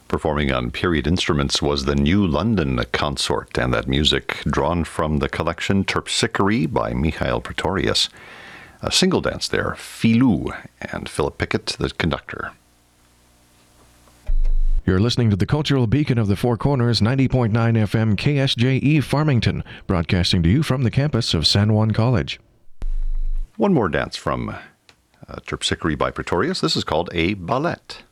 Performing on period instruments was the New London Consort, and that music drawn from the collection Terpsichore by Michael Praetorius. A single dance there, Filou, and Philip Pickett, the conductor. You're listening to the Cultural Beacon of the Four Corners, 90.9 FM KSJE Farmington, broadcasting to you from the campus of San Juan College. One more dance from Terpsichore by Praetorius. This is called a ballet.